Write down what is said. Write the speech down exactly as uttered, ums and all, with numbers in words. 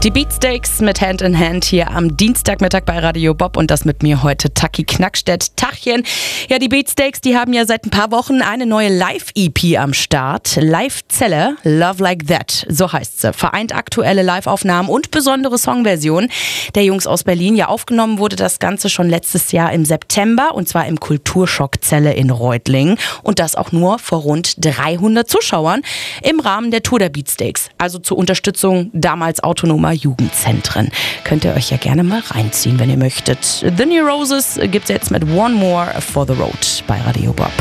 Die Beatsteaks mit Hand in Hand hier am Dienstagmittag bei Radio Bob und das mit mir heute Taki Knackstedt. Tachchen. Ja, die Beatsteaks, die haben ja seit ein paar Wochen eine neue Live-E P am Start. Live-Zelle, Love Like That, so heißt sie. Vereint aktuelle Live-Aufnahmen und besondere Songversionen der Jungs aus Berlin. Ja, aufgenommen wurde das Ganze schon letztes Jahr im September und zwar im Kulturschock-Zelle in Reutlingen. Und das auch nur vor rund dreihundert Zuschauern im Rahmen der Tour der Beatsteaks. Also zur Unterstützung damals autonomer Jugendzentren. Könnt ihr euch ja gerne mal reinziehen, wenn ihr möchtet. The New Roses gibt's jetzt mit One More for the Road bei Radio Bob.